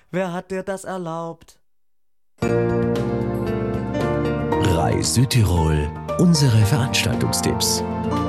Wer hat dir das erlaubt? Reis Südtirol, unsere Veranstaltungstipps.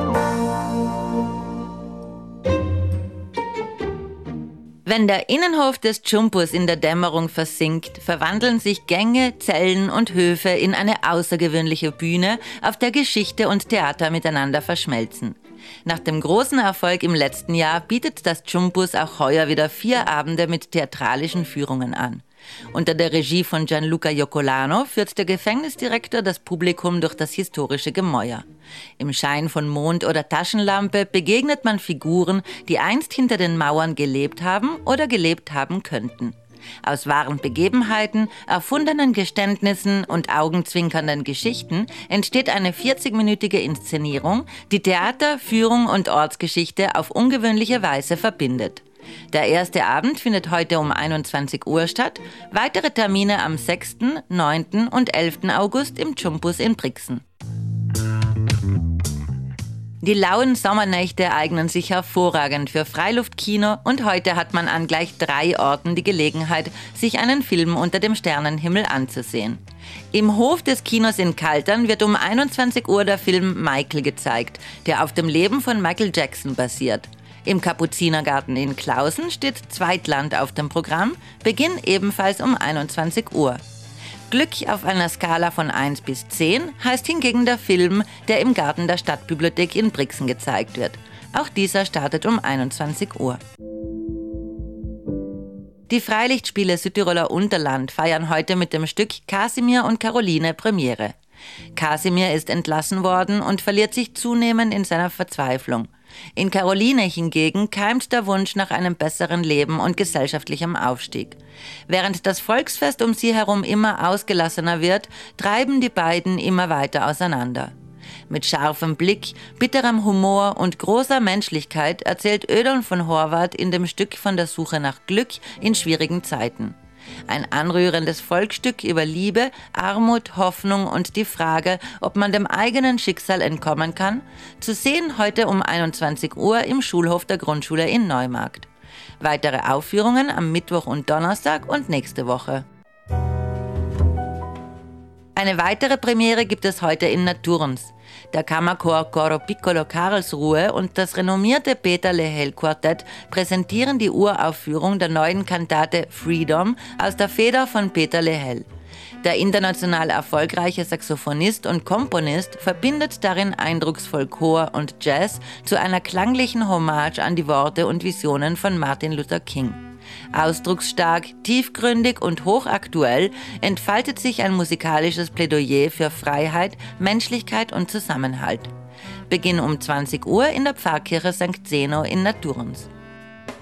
Wenn der Innenhof des Chumpus in der Dämmerung versinkt, verwandeln sich Gänge, Zellen und Höfe in eine außergewöhnliche Bühne, auf der Geschichte und Theater miteinander verschmelzen. Nach dem großen Erfolg im letzten Jahr bietet das Chumpus auch heuer wieder 4 Abende mit theatralischen Führungen an. Unter der Regie von Gianluca Jocolano führt der Gefängnisdirektor das Publikum durch das historische Gemäuer. Im Schein von Mond oder Taschenlampe begegnet man Figuren, die einst hinter den Mauern gelebt haben oder gelebt haben könnten. Aus wahren Begebenheiten, erfundenen Geständnissen und augenzwinkernden Geschichten entsteht eine 40-minütige Inszenierung, die Theater, Führung und Ortsgeschichte auf ungewöhnliche Weise verbindet. Der erste Abend findet heute um 21 Uhr statt, weitere Termine am 6., 9. und 11. August im Chumpus in Brixen. Die lauen Sommernächte eignen sich hervorragend für Freiluftkino und heute hat man an gleich 3 Orten die Gelegenheit, sich einen Film unter dem Sternenhimmel anzusehen. Im Hof des Kinos in Kaltern wird um 21 Uhr der Film Michael gezeigt, der auf dem Leben von Michael Jackson basiert. Im Kapuzinergarten in Klausen steht Zweitland auf dem Programm, Beginn ebenfalls um 21 Uhr. Glück auf einer Skala von 1 bis 10 heißt hingegen der Film, der im Garten der Stadtbibliothek in Brixen gezeigt wird. Auch dieser startet um 21 Uhr. Die Freilichtspiele Südtiroler Unterland feiern heute mit dem Stück Kasimir und Caroline Premiere. Kasimir ist entlassen worden und verliert sich zunehmend in seiner Verzweiflung. In Caroline hingegen keimt der Wunsch nach einem besseren Leben und gesellschaftlichem Aufstieg. Während das Volksfest um sie herum immer ausgelassener wird, treiben die beiden immer weiter auseinander. Mit scharfem Blick, bitterem Humor und großer Menschlichkeit erzählt Ödon von Horvath in dem Stück von der Suche nach Glück in schwierigen Zeiten. Ein anrührendes Volksstück über Liebe, Armut, Hoffnung und die Frage, ob man dem eigenen Schicksal entkommen kann, zu sehen heute um 21 Uhr im Schulhof der Grundschule in Neumarkt. Weitere Aufführungen am Mittwoch und Donnerstag und nächste Woche. Eine weitere Premiere gibt es heute in Naturns. Der Kammerchor Coro Piccolo Karlsruhe und das renommierte Peter Lehel Quartett präsentieren die Uraufführung der neuen Kantate Freedom aus der Feder von Peter Lehel. Der international erfolgreiche Saxophonist und Komponist verbindet darin eindrucksvoll Chor und Jazz zu einer klanglichen Hommage an die Worte und Visionen von Martin Luther King. Ausdrucksstark, tiefgründig und hochaktuell entfaltet sich ein musikalisches Plädoyer für Freiheit, Menschlichkeit und Zusammenhalt. Beginn um 20 Uhr in der Pfarrkirche St. Zeno in Naturns.